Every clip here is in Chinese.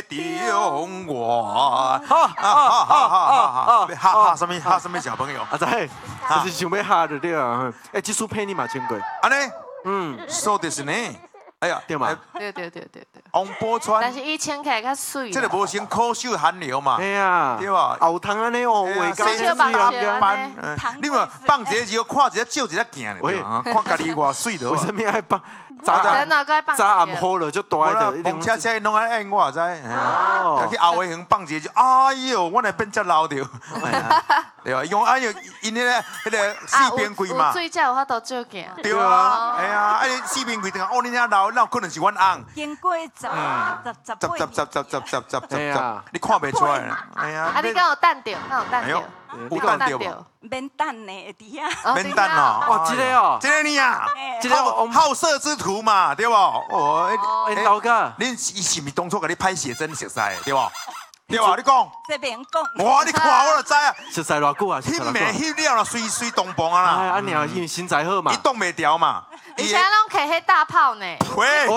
中我。哈什么小朋友？ 啊在，就是想要哈就对啊。哎，这首配你嘛唱过。 安尼，そうですね。哎呀， 对嘛？ 对。 王宝钏， 但是伊唱起来较水。 这个无成口秀韩流嘛？ 哎呀， 对吧？ 后堂安尼哦，画到水啊班，你嘛放一个就看一个照一个行喂看家己偌水的。 为什么爱放？ 早暗好了就大的，碰车车拢爱按我知。去后尾园放一个就，哎呦，我来变只老着。对吧？用哎呦，因迄个四边柜嘛。 水才有法度照镜。 对啊，哎呀，哎四边柜，哦，你遐老可能是阮翁。 经过十， 哎呀，你看袂出来啦。哎呀， 啊，你敢有等着？ 有等着无？ 免等呢，会伫遐。 免等哦。 哇，这个哦， 这个你啊， 这个好色之徒嘛，对不？哦， 老哥， 恁伊是毋是当初甲你拍写真熟悉的，对不？对吧？你讲， 这边讲。 哇！你看我就知啊。 熟悉偌久啊？ 翕咩翕了啦，水动棒啊啦。 哎，安尼啊，因为身材好嘛。 伊动袂掉嘛。 以前拢摕迄大炮呢。 喂，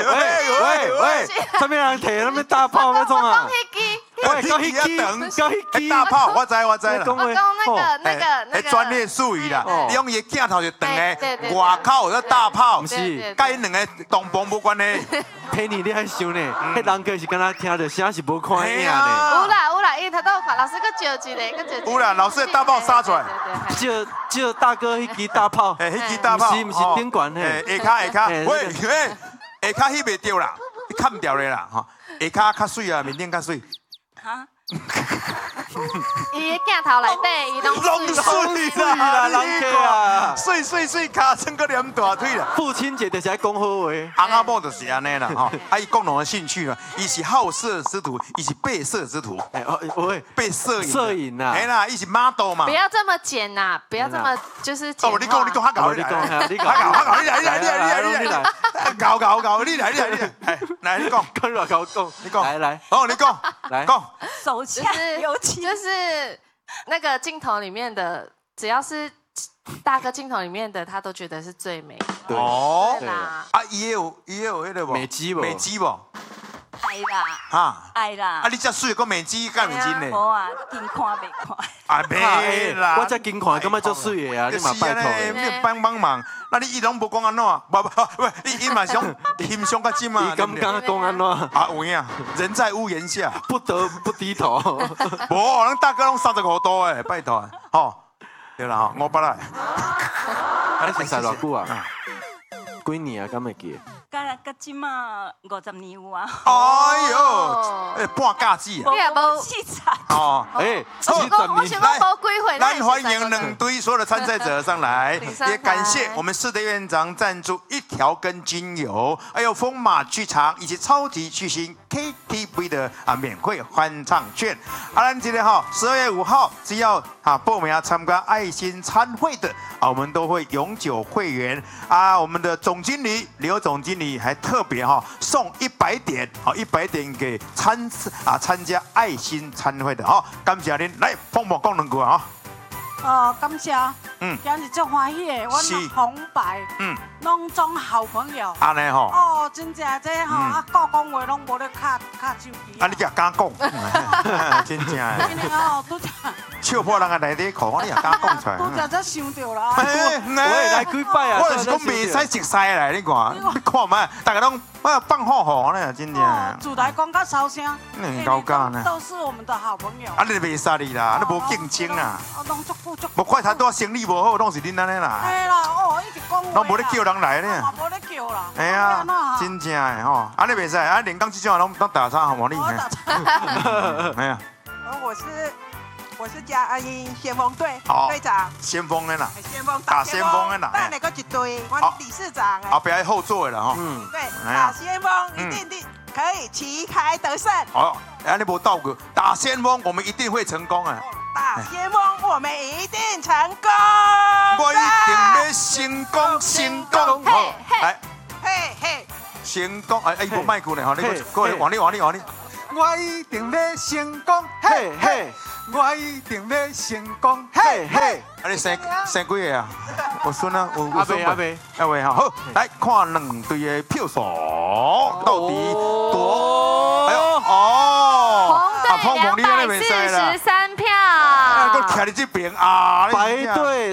什么人摕那么大炮那种啊？ 我讲迄支大炮，我知啦。 我讲那个专业术语啦。你用伊镜头就长的，外口有大炮， 不是， 甲因两个动棒无关系。 陪你爱想呢，迄人个是敢若听着声是无看影呢。 有啦，伊头拄看老师搁招一个， 有啦，老师的大炮杀出来。 就大哥迄支大炮， 迄支大炮， 不是顶管嘿。 下骹，喂，下骹翕袂着啦，你看唔掉咧啦，哈，下骹较水啊，面顶较水。哈？ 伊个镜头内底，伊拢水啦，人客啊，水，骹穿个连大腿啦。 父亲节就是爱讲好话， 翁仔某就是安尼啦，哈，啊，伊共同的兴趣啊，伊是好色之徒，伊是被摄之徒， 喂， 被摄影啊， 哎啦，伊是 model 嘛。 不要这么剪呐，不要这么就是简化。 你讲，他搞，你来，你来，搞，你来，来，你讲， 跟我讲， 你讲， 来， 哦，你讲， 来， 讲， 手掐尤其就是那个镜头里面的，只要是大哥镜头里面的，他都觉得是最美。 对啦。 啊，伊有迄个无？ 美肌无？ 爱啦， 哈， 爱啦。 啊，你遮水个美肌干美肌呢？ 无啊，近看袂看。 啊，没啦， 我遮近看感觉足水的啊，你嘛拜托。 你帮忙，那你伊拢无讲安怎？不，伊嘛想欣赏较深嘛。 伊敢讲安怎？ 啊，有影，人在屋檐下， 不得不低头。 无，咱大哥拢35度诶，拜托，吼，对啦，吼，500来。 啊，你熟悉偌久啊？几年啊？敢会记？ 甲即马50年有啊。 哎呦，半架子啊！ 你也无器材。 哦， 哎， 我想讲无几岁。 咱欢迎2堆所有的参赛者上来，也感谢我们市的院长赞助1条根精油，还有风马剧场以及超级巨星 KTV 的免费欢唱券。咱今天12月5号，只要报名参加爱心餐会的我们都会永久会员啊。我们的总经理刘总经理还特别送100点，100点给参加爱心餐会的感谢您，来凤凤讲2句啊。 感谢，今日足欢喜的，阮红白，拢总好朋友。 安尼吼。 真正这讲话拢无咧卡手机。 你也敢讲，真正的。 因为拄则笑破人个内底裤，你也敢讲出来。 拄则才想到啦。 喂，来几摆啊？ 我就是讲袂使熟悉来，你看，你看嘛，大家拢放好呢，真正。 自来讲甲收声， 高价呢。 都是我们的好朋友。 你袂杀你啦，你无竞争啊。 拢足久。 无快餐多生意无好，拢是恁安尼啦。 嘿啦，一直讲话。 拢无咧叫人来呢。 无咧叫啦。 哎呀，真正的吼，你袂使，连讲这种拢打叉好无你？哎呀。 我是嘉义先锋队队长。 先锋的啦。 先锋打先锋的啦。 那那个一队，我理事长。 不要后座的啦哈。 对，打先锋一定可以旗开得胜。 你无倒过，打先锋我们一定会成功啊！ 打先锋我们一定成功。 我一定要成功。来， 嘿， 成功！伊无麦克呢，你过来，往你。我一定要成功，嘿嘿！我一定要成功，嘿嘿！你生几个啊？有孙啊，有孙未？好，来看2队的票数到底多。哎呦， 啦，碰碰你那边塞啦。 243票。 都徛在这边啊！ 排队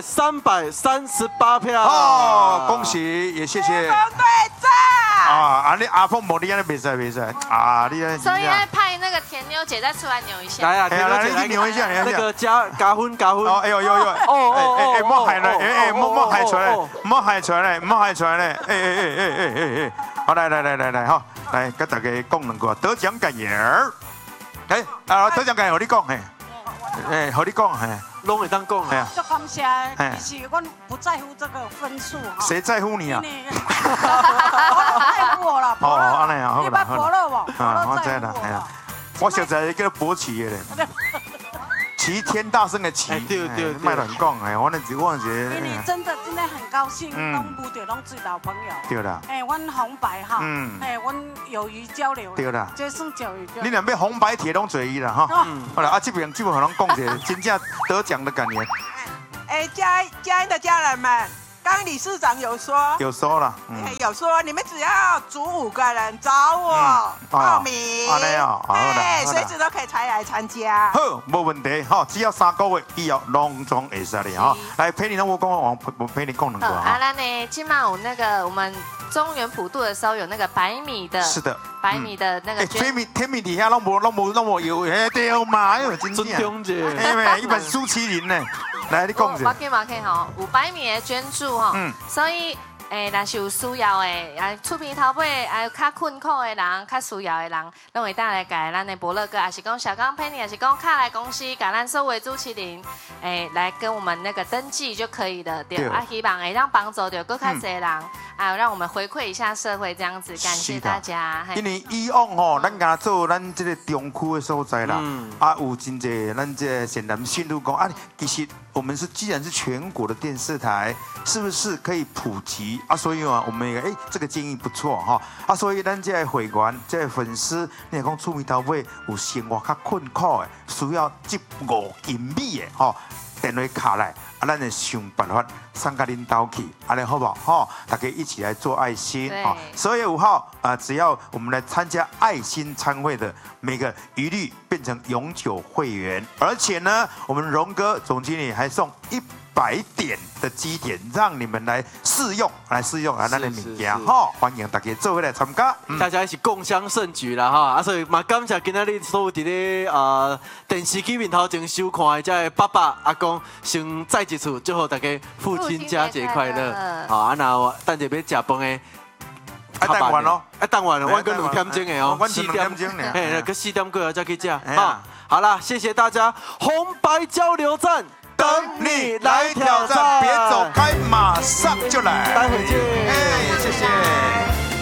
338票。 哦，恭喜，也谢谢。 队长。 啊，你阿碰碰你那边塞啊，你那。 所以要派那个田妞姐再出来扭一下。 来啊，田妞姐来扭一下， 那个加分。 哦，哎呦，莫喊了，莫喊出来，莫喊出来，好，来，好，来跟大家讲两句得奖感言。得奖感言，和你讲，和你讲， 拢会当讲啊。 就感谢，其实我不在乎这个分数哈。 谁在乎你啊？ 我在乎我了。 哦，安尼啊，好你啦， 捌伯乐无？ 我知啦，哎呀，我现在叫博奇的咧。齐天大圣的齐， 对， 卖乱讲哎，我是。 因为真的今天很高兴，拢遇到拢最老朋友。 对啦。 阮红白哈，阮友谊交流。 对啦。 这算友谊。 你两边红白铁拢随意啦哈。好了，这边可能讲一个真正得奖的感言。 嘉义的家人们。 刚理事长有说了， 有说你们只要组5个人找我报名，随时都可以来参加。 好，没问题哈，只要3个月以后，拢总会使的哈。来陪你，我陪你讲两个哈。 咱呢，今晚有那个我们中原普渡的时候有那个100米的， 是的 ，100米的那个天米底下拢无有，对嘛，哎呦，真正， 一本苏麒麟呢。 来，你讲一下。 马 K 吼，500米的捐助吼，所以若是有需要的，厝边头尾较困苦的人，较需要的人，拢会当来甲咱的伯乐哥，还是讲小刚陪你，还是讲卡来公司，甲咱所有主持人，来跟我们那个登记就可以了，对。希望会让帮助到更较侪人，让我们回馈一下社会，这样子，感谢大家。 因为以往吼，咱敢做咱这个中区的所在啦，有真侪咱这显然信徒讲其实。 我们既然是全国的电视台，是不是可以普及啊？所以我们这个建议不错哈所以咱这会员、这粉丝，你讲厝边头尾有生活较困苦的，需要1.5金米的电话卡来，咱会想办法送到恁兜去，安尼好不好？大家一起来做爱心12月5号只要我们来参加爱心餐会的，每个一律变成永久会员，而且呢，我们荣哥总经理还送100点的积点，让你们来试用，咱的物件欢迎大家做回来参加， 大家一起共襄盛举啦所以嘛感谢今仔日所有伫咧电视机面头前收看的这爸爸阿公，先再一次祝福大家父亲佳节快乐那等下要食饭的。 等完咯， 等完了，我跟2点钟的哦 ，4点， 个4点过后再去吃。好了，谢谢大家，红白交流站等你来挑战，别走开，马上就来， 待会见， 谢谢。